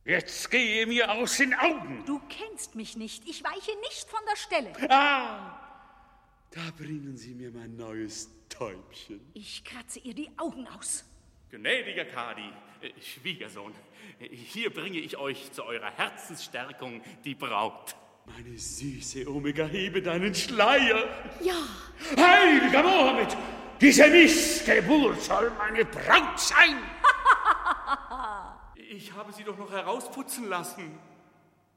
Jetzt gehe mir aus den Augen. Du kennst mich nicht. Ich weiche nicht von der Stelle. Ah, da bringen Sie mir mein neues Täubchen. Ich kratze ihr die Augen aus. Gnädiger Kadi, Schwiegersohn, hier bringe ich euch zu eurer Herzensstärkung die Braut. Meine süße Omega, hebe deinen Schleier. Ja. Heiliger Mohammed, diese Missgeburt soll meine Braut sein. Ich habe sie doch noch herausputzen lassen.